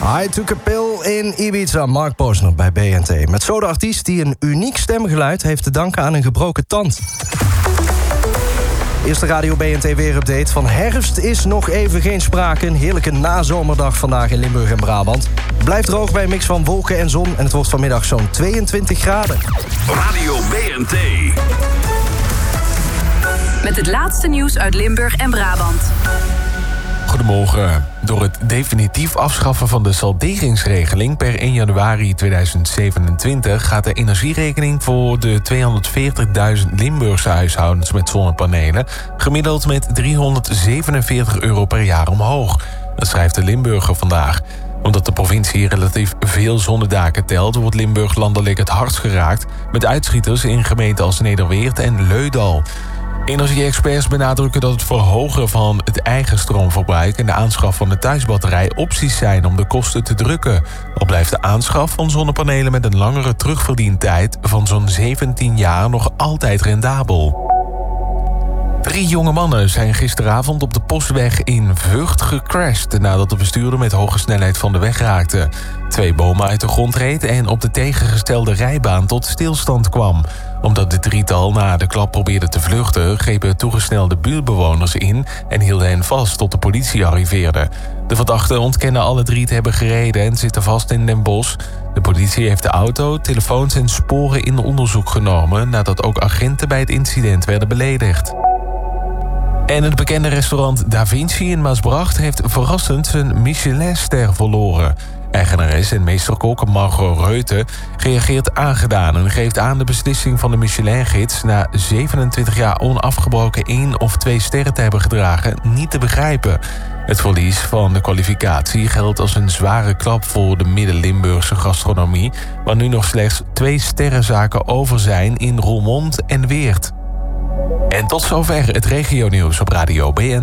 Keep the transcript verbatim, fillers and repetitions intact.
I took a pill in Ibiza. Mark Posner bij B N T. Met zo de artiest die een uniek stemgeluid heeft te danken aan een gebroken tand. Eerste Radio B N T weerupdate. Van herfst is nog even geen sprake. Een heerlijke nazomerdag vandaag in Limburg en Brabant. Blijft droog bij een mix van wolken en zon. En het wordt vanmiddag zo'n tweeëntwintig graden. Radio B N T. Met het laatste nieuws uit Limburg en Brabant. Goedemorgen. Door het definitief afschaffen van de salderingsregeling per één januari tweeduizend zevenentwintig... gaat de energierekening voor de tweehonderdveertigduizend Limburgse huishoudens met zonnepanelen gemiddeld met driehonderdzevenenveertig euro per jaar omhoog. Dat schrijft de Limburger vandaag. Omdat de provincie relatief veel zonnedaken telt, wordt Limburg landelijk het hardst geraakt, met uitschieters in gemeenten als Nederweert en Leudal. Energie-experts benadrukken dat het verhogen van het eigen stroomverbruik en de aanschaf van de thuisbatterij opties zijn om de kosten te drukken. Al blijft de aanschaf van zonnepanelen met een langere terugverdientijd van zo'n zeventien jaar nog altijd rendabel. Drie jonge mannen zijn gisteravond op de Postweg in Vught gecrashed nadat de bestuurder met hoge snelheid van de weg raakte. Twee bomen uit de grond reed en op de tegengestelde rijbaan tot stilstand kwam. Omdat dit drietal na de klap probeerde te vluchten, grepen toegesnelde buurtbewoners in en hielden hen vast tot de politie arriveerde. De verdachten ontkennen alle drie te hebben gereden en zitten vast in Den Bosch. De politie heeft de auto, telefoons en sporen in onderzoek genomen nadat ook agenten bij het incident werden beledigd. En het bekende restaurant Da Vinci in Maasbracht heeft verrassend zijn Michelinster verloren. Eigenares en meesterkok Margot Reute reageert aangedaan en geeft aan de beslissing van de Michelin-gids na zevenentwintig jaar onafgebroken één of twee sterren te hebben gedragen niet te begrijpen. Het verlies van de kwalificatie geldt als een zware klap voor de Midden-Limburgse gastronomie, waar nu nog slechts twee sterrenzaken over zijn in Roermond en Weert. En tot zover het regionieuws op Radio B N.